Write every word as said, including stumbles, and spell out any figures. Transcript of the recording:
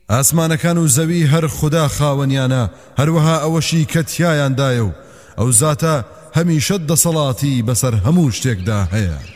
ئاسمانەکان و زەوی هەر خوددا خاوەنیانە هەروەها ئەوەشی کە تیایاندایە و ئەو زاتە هەمیشە دەسەڵاتی بەسەر هەموو شتێکدا هەیە.